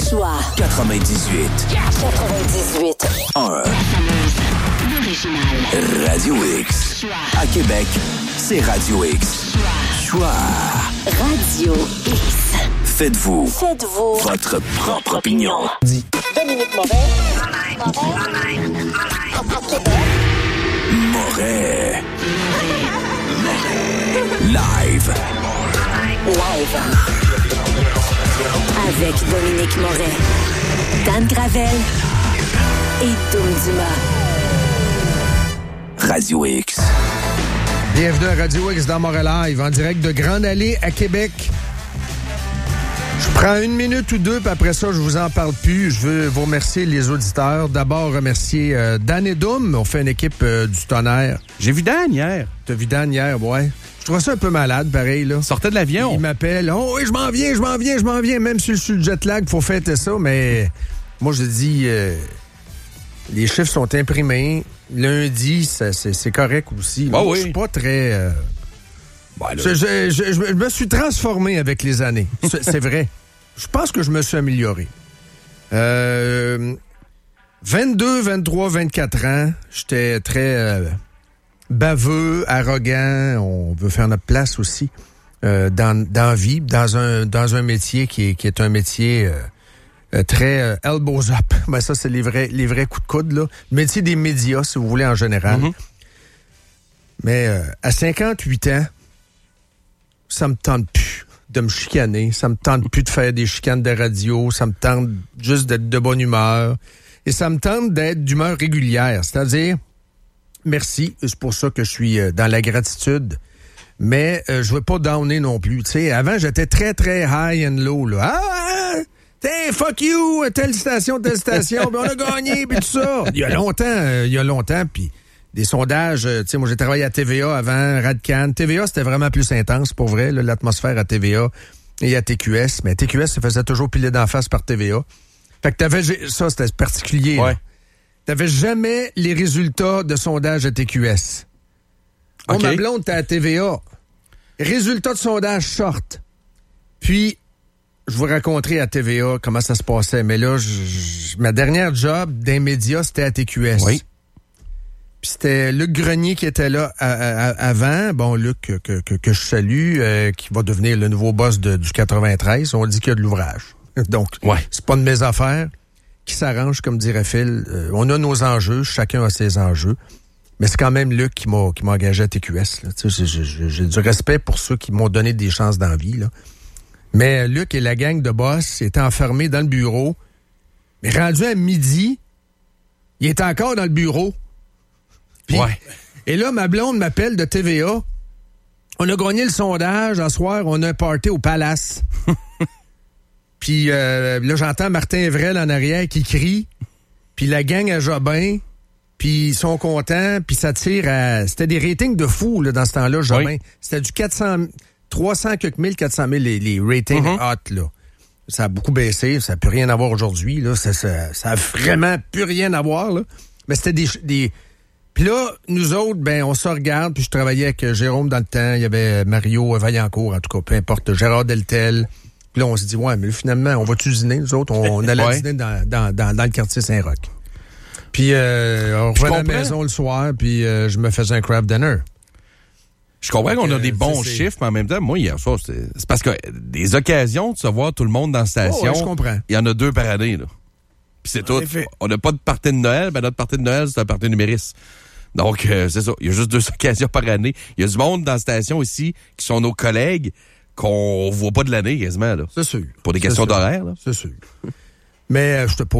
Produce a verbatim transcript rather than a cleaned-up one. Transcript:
Choix quatre-vingt-dix-huit. quatre-vingt-dix-huit. un. L'original. Radio X. À Québec, c'est Radio X. Choix. Radio X. Faites-vous. Faites-vous. Votre propre opinion. Dominique Moret. Moret. Live. Live. Avec Dominique Moret. Dan Gravel et Dom Dumas. Radio X. Bienvenue à Radio X dans Montréal Live, en direct de Grande Allée à Québec. Je prends une minute ou deux, puis après ça, je vous en parle plus. Je veux vous remercier les auditeurs. D'abord, remercier euh, Dan et Dom. On fait une équipe euh, du tonnerre. J'ai vu Dan hier. T'as vu Dan hier, ouais. Je trouve ça un peu malade, pareil, là. Sortait de l'avion. Il m'appelle. Oh oui, je m'en viens, je m'en viens, je m'en viens. Même sur le jet lag, faut fêter ça, mais moi, je dis, euh, les chiffres sont imprimés. Lundi, ça, c'est, c'est correct aussi. Ah moi, oui. Je suis pas très... Euh, Ben, je, je, je, je me suis transformé avec les années. C'est, c'est vrai. Je pense que je me suis amélioré. Euh, vingt-deux, vingt-trois, vingt-quatre ans, j'étais très euh, baveux, arrogant. On veut faire notre place aussi euh, dans, dans la vie, dans un, dans un métier qui est, qui est un métier euh, euh, très euh, elbows up. Ben ça, c'est les vrais, les vrais coups de coude, là. Le métier des médias, si vous voulez, en général. Mm-hmm. Mais euh, à cinquante-huit ans, ça me tente plus de me chicaner. Ça me tente plus de faire des chicanes de radio. Ça me tente juste d'être de bonne humeur. Et ça me tente d'être d'humeur régulière. C'est-à-dire, merci, c'est pour ça que je suis dans la gratitude. Mais euh, je veux pas downer non plus. Tu sais, avant, j'étais très, très high and low. Là. Ah! T'es fuck you! Telle station, telle station. Puis on a gagné, puis tout ça. Il y a longtemps, euh, il y a longtemps, puis... Des sondages, tu sais, moi j'ai travaillé à T V A avant, Radcan. T V A, c'était vraiment plus intense, pour vrai, là, l'atmosphère à T V A et à T Q S. Mais T Q S se faisait toujours piler d'en face par T V A. Fait que t'avais, ça c'était particulier. Ouais. T'avais jamais les résultats de sondage à T Q S. Okay. Oh, ma blonde, t'es à T V A. Résultats de sondage sortent. Puis, je vous raconterai à T V A comment ça se passait. Mais là, j- j- ma dernière job d'un média, c'était à T Q S. Oui. Puis c'était Luc Grenier qui était là à, à, avant. Bon, Luc, que, que, que je salue, euh, qui va devenir le nouveau boss de, du quatre-vingt-treize. On dit qu'il y a de l'ouvrage. Donc, ouais. C'est pas de mes affaires qui s'arrangent, comme dirait Phil. Euh, on a nos enjeux, chacun a ses enjeux. Mais c'est quand même Luc qui m'a, qui m'a engagé à T Q S. Là. Tu sais, j'ai, j'ai, j'ai du respect pour ceux qui m'ont donné des chances dans la vie, là. Mais Luc et la gang de boss étaient enfermés dans le bureau. Mais rendu à midi, il était encore dans le bureau. Puis, ouais. Et là, ma blonde m'appelle de T V A. On a gagné le sondage. À soir, on a un party au Palace. Puis euh, là, j'entends Martin Evrel en arrière qui crie. Puis la gang à Jobin. Puis ils sont contents. Puis ça tire à... C'était des ratings de fou là, dans ce temps-là, Jobin. Oui. C'était du quatre cents, trois cents quelques mille, quatre cent mille, les, les ratings mm-hmm. hot, là. Ça a beaucoup baissé. Ça n'a plus rien à voir aujourd'hui, là. Ça, ça, ça a vraiment plus rien à voir, là. Mais c'était des... des Puis là, nous autres, ben, on se regarde, puis je travaillais avec Jérôme dans le temps, il y avait Mario Vaillancourt, en tout cas, peu importe, Gérard Deltel. Puis là, on se dit, ouais, mais finalement, on va-tu dîner, nous autres? On, on allait ouais. dîner dans, dans, dans, dans le quartier Saint-Roch. Puis euh, on revenait à la maison le soir, puis euh, je me faisais un craft dinner. Je comprends qu'on a des bons c'est... chiffres, mais en même temps, moi, hier soir, c'est, c'est parce que des occasions de se voir tout le monde dans la station, oh, ouais, je comprends. Il y en a deux par année, là. Puis c'est tout. On n'a pas de party de Noël, ben notre party de Noël, c'est un party numériste. Donc, euh, c'est ça. Il y a juste deux occasions par année. Il y a du monde dans la station ici qui sont nos collègues qu'on voit pas de l'année quasiment, là. C'est sûr. Pour des c'est questions sûr. d'horaire, là. C'est sûr. Mais euh, je te pose